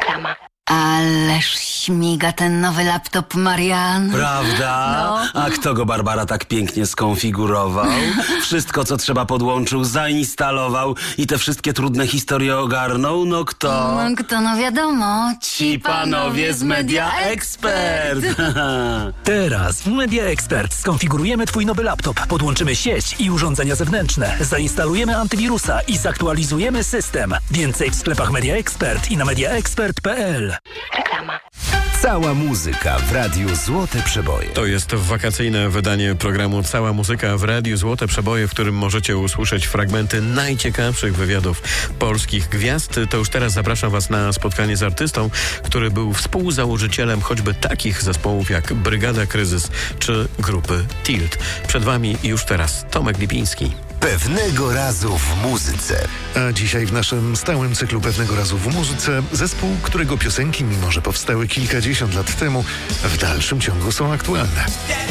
Reklama. Ależ śmiga ten nowy laptop, Marian. Prawda? No. A kto go, Barbara, tak pięknie skonfigurował? Wszystko, co trzeba, podłączył, zainstalował i te wszystkie trudne historie ogarnął? No kto? No wiadomo. Ci panowie z Media Expert. Teraz w Media Expert skonfigurujemy Twój nowy laptop, podłączymy sieć i urządzenia zewnętrzne, zainstalujemy antywirusa i zaktualizujemy system. Więcej w sklepach Media Expert i na mediaexpert.pl. Reklama. Cała muzyka w Radiu Złote Przeboje. To jest wakacyjne wydanie programu Cała muzyka w Radiu Złote Przeboje, w którym możecie usłyszeć fragmenty najciekawszych wywiadów polskich gwiazd. To już teraz zapraszam Was na spotkanie z artystą, który był współzałożycielem choćby takich zespołów jak Brygada Kryzys czy grupy Tilt. Przed Wami już teraz Tomek Lipiński. Pewnego razu w muzyce. A dzisiaj w naszym stałym cyklu Pewnego razu w muzyce zespół, którego piosenki, mimo że powstały kilkadziesiąt lat temu, w dalszym ciągu są aktualne.